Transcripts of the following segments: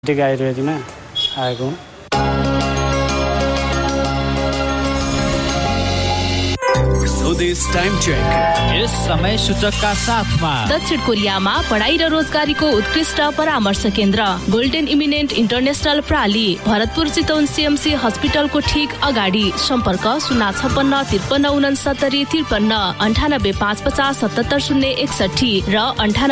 आयुर्वेदिकमा आएको हुँ। स्वदेश टाइम चेक यस समय सूचकका साथमा दक्षिण कोरियामा पढाइ र रोजगारीको उत्कृष्ट परामर्श केन्द्र golden eminent international प्राली, Bharatpur Chitwan CMC हस्पिटलको ठीक अगाडि। सम्पर्क 05653696953, 9855770061 र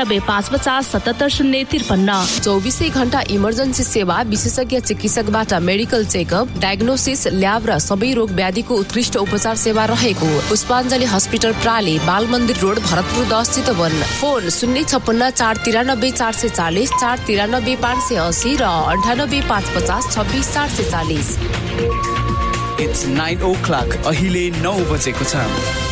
9855770053। 24 घण्टा इमर्जेन्सी सेवा, विशेषज्ञ चिकित्सकबाट मेडिकल चेकअप, डायग्नोसिस, ल्याब र सबै रोग व्याधिको उत्कृष्ट उपचार सेवा रहेको। पुष्पाञ्जली हस्पिटल प्राली, बाल मन्दिर रोड, भरतपुर 10 चितवन। फोन 056 493 440, 493 580 र 98 550 26 440। It's 9 o'clock. अहिले 9 बजेको छ।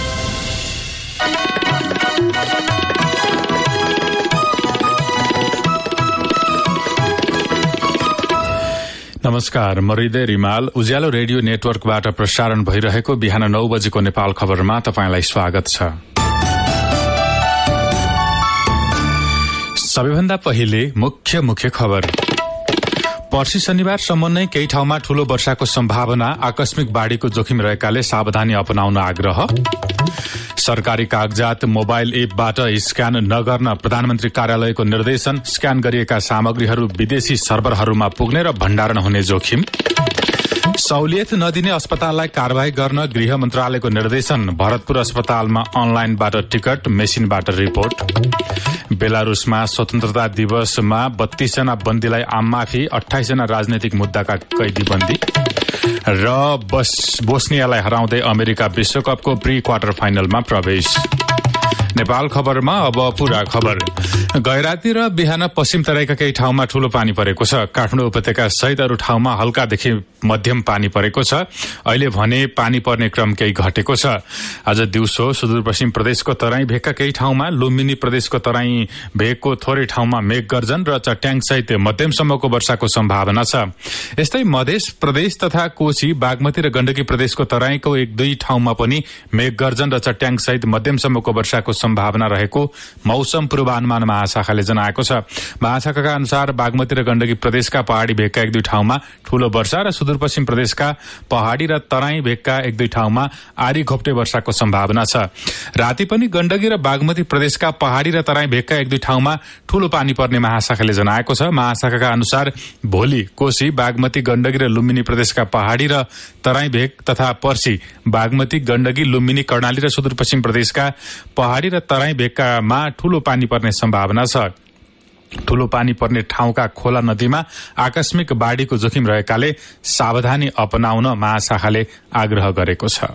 नमस्कार, म हृदय रिमाल। उज्यालो रेडियो नेटवर्कबाट प्रसारण भइरहेको बिहान 9 बजेको नेपाल खबरमा तपाईंलाई स्वागत छ। सबैभन्दा पहिले मुख्य खबर। पर्सि शनिबारसम्म नै केही ठाउँमा ठूलो वर्षाको सम्भावना, आकस्मिक बाढ़ीको जोखिम रहेकाले सावधानी अपनाउन आग्रह। सरकारी कागजात मोबाइल एपबाट स्क्यान नगर्न प्रधानमन्त्री कार्यालयको निर्देशन, स्क्यान गरिएका सामग्रीहरू विदेशी सर्भरहरूमा पुग्ने र भण्डारण हुने जोखिम। सहुलियत नदिने अस्पताललाई कारबाही गर्न गृह मन्त्रालयको निर्देशन, भरतपुर अस्पतालमा अनलाइनबाट टिकट, मेसिनबाट रिपोर्ट। बेलारुसमा स्वतन्त्रता दिवसमा 32 जना बन्दीलाई आममाफी, 28 जना राजनैतिक मुद्दाका कैदी बन्दी। र बोस्नियालाई हराउँदै अमेरिका विश्वकपको प्री क्वार्टर फाइनलमा प्रवेश। नेपाल खबरमा अब पूरा खबर। गैराती र बिहान पश्चिम तराईका केही ठाउँमा ठूलो पानी परेको छ। काठमाडौँ उपत्यका सहित अरू ठाउँमा हल्कादेखि मध्यम पानी परेको छ। अहिले भने पानी पर्ने क्रम केही घटेको छ। आज दिउँसो सुदूरपश्चिम प्रदेशको तराई भेगका केही ठाउँमा, लुम्बिनी प्रदेशको तराई भेगको थोरै ठाउँमा मेघगर्जन र चट्याङ सहित मध्यमसम्मको वर्षाको सम्भावना छ। यस्तै मध्य प्रदेश तथा कोशी, बागमती र गण्डकी प्रदेशको तराईको 1-2 ठाउँमा पनि मेघगर्जन र चट्याङ सहित मध्यमसम्मको वर्षाको सम्भावना रहेको मौसम पूर्वानुमान महाशाखाले जनाएको छ। महाशाखाका अनुसार बागमती र गण्डकी प्रदेशका पहाड़ी भेगका 1-2 ठाउँमा ठूलो वर्षा र सुदूरपश्चिम प्रदेशका पहाड़ी र तराई भेगका 1-2 ठाउँमा आधी घोप्टे वर्षाको सम्भावना छ। राति पनि गण्डकी र बागमती प्रदेशका पहाड़ी र तराई भेगका 1-2 ठाउँमा ठूलो पानी पर्ने महाशाखाले जनाएको छ। महाशाखाका अनुसार भोलि कोशी, बागमती, गण्डकी र लुम्बिनी प्रदेशका पहाड़ी र तराई भेग तथा पर्सि बागमती, गण्डकी, लुम्बिनी, कर्णाली र सुदूरपश्चिम प्रदेशका पहाड़ी र तराई भेगकामा ठूलो पानी पर्ने सम्भावना छ। ठूलो पानी पर्ने ठाउँका खोला नदीमा आकस्मिक बाढ़ीको जोखिम रहेकाले सावधानी अपनाउन महाशाखाले आग्रह गरेको छ।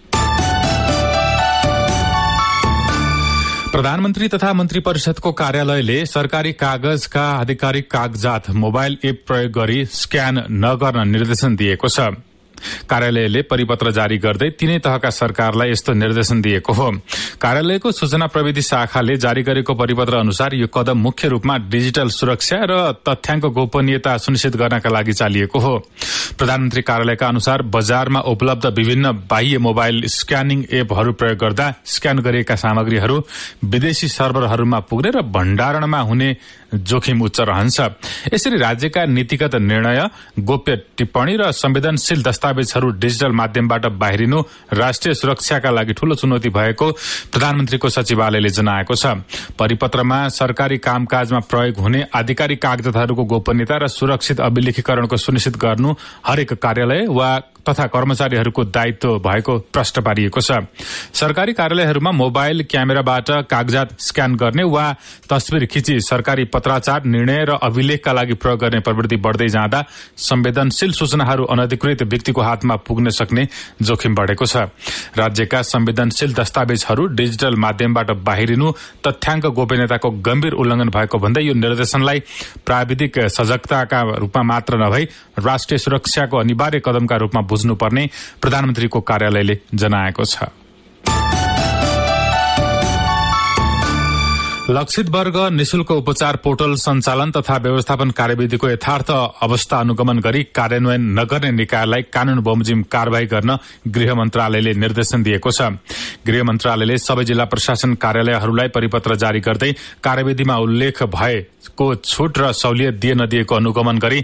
प्रधानमन्त्री तथा मन्त्री परिषदको कार्यालयले सरकारी कागजका आधिकारिक कागजात मोबाइल एप प्रयोग गरी स्क्यान नगर्न निर्देशन दिएको छ। कार्यालयले परिपत्र जारी गर्दै तीनै तहका सरकारलाई यस्तो निर्देशन दिएको हो। कार्यालयको सूचना प्रविधि शाखाले जारी गरेको परिपत्र अनुसार यो कदम मुख्य रूपमा डिजिटल सुरक्षा र तथ्याङ्क गोपनीयता सुनिश्चित गर्नका लागि चालिएको हो। प्रधानमन्त्री कार्यालयका अनुसार बजारमा उपलब्ध विभिन्न बाह्य मोबाइल स्क्यानिङ एपहरू प्रयोग गर्दा स्क्यान गरिएका सामग्रीहरू विदेशी सर्भरहरूमा पुग्ने र भण्डारणमा हुने जोखिम उच्च रहन्छ। यसरी राज्यका नीतिगत निर्णय, गोप्य टिप्पणी र संवेदनशील दस्तावेजहरू डिजिटल माध्यमबाट बाहिरिनु राष्ट्रिय सुरक्षाका लागि ठूलो चुनौती भएको प्रधानमन्त्रीको सचिवालयले जनाएको छ। परिपत्रमा सरकारी कामकाजमा प्रयोग हुने आधिकारिक कागजातहरूको गोपनीयता र सुरक्षित अभिलेखीकरणको सुनिश्चित गर्नु हरेक कार्यालय वा तथा कर्मचारीहरूको दायित्व भएको प्रश्न पारिएको छ। सरकारी कार्यालयहरूमा मोबाइल क्यामेराबाट कागजात स्क्यान गर्ने वा तस्बिर खिची सरकारी पत्राचार, निर्णय र अभिलेखका लागि प्रयोग गर्ने प्रवृत्ति बढ्दै जाँदा संवेदनशील सूचनाहरू अनधिकृत व्यक्तिको हातमा पुग्न सक्ने जोखिम बढेको छ। राज्यका संवेदनशील दस्तावेजहरू डिजिटल माध्यमबाट बाहिरिनु तथ्याङ्क गोपनीयताको गम्भीर उल्लंघन भएको भन्दै यो निर्देशनलाई प्राविधिक सजगताका रूपमा मात्र नभई राष्ट्रिय सुरक्षाको अनिवार्य कदमका रूपमा बुझ्नुपर्ने प्रधानमन्त्रीको कार्यालयले जनाएको छ। लक्षित वर्ग निशुल्क उपचार पोर्टल सञ्चालन तथा व्यवस्थापन कार्यविधिको यथार्थ अवस्था अनुगमन गरी कार्यान्वयन नगर्ने निकायलाई कानून बमोजिम कार्यवाही गर्न गृह मन्त्रालयले निर्देशन दिएको छ। गृह मन्त्रालयले सबै जिल्ला प्रशासन कार्यालयहरूलाई परिपत्र जारी गर्दै कार्यविधिमा उल्लेख भएको छूट र सहुलियत दिए नदिएको अनुगमन गरी